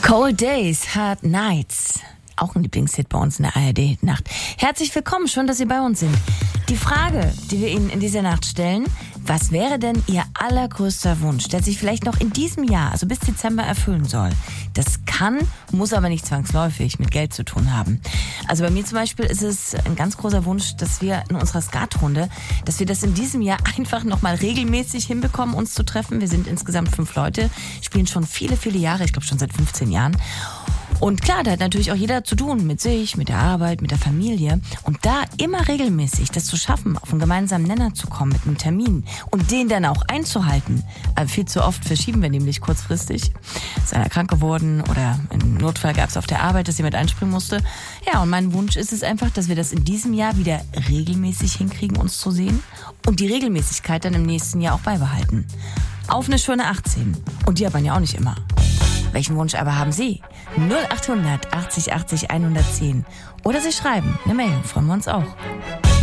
Cold Days, Hard Nights. Auch ein Lieblingshit bei uns in der ARD-Nacht. Herzlich willkommen, schön, dass Sie bei uns sind. Die Frage, die wir Ihnen in dieser Nacht stellen: Was wäre denn Ihr allergrößter Wunsch, der sich vielleicht noch in diesem Jahr, also bis Dezember, erfüllen soll? Das kann, muss aber nicht zwangsläufig mit Geld zu tun haben. Also bei mir zum Beispiel ist es ein ganz großer Wunsch, dass wir in unserer Skatrunde, dass wir das in diesem Jahr einfach nochmal regelmäßig hinbekommen, uns zu treffen. Wir sind insgesamt 5 Leute, spielen schon viele, viele Jahre, ich glaube schon seit 15 Jahren. Und klar, da hat natürlich auch jeder zu tun mit sich, mit der Arbeit, mit der Familie. Und da immer regelmäßig das zu schaffen, auf einen gemeinsamen Nenner zu kommen mit einem Termin und den dann auch einzuhalten. Aber viel zu oft verschieben wir nämlich kurzfristig. Ist einer krank geworden oder einen Notfall gab es auf der Arbeit, dass jemand einspringen musste. Ja, und mein Wunsch ist es einfach, dass wir das in diesem Jahr wieder regelmäßig hinkriegen, uns zu sehen und die Regelmäßigkeit dann im nächsten Jahr auch beibehalten. Auf eine schöne 18. Und die hat man ja auch nicht immer. Welchen Wunsch aber haben Sie? 0800 80 80 110. Oder Sie schreiben eine Mail, freuen wir uns auch.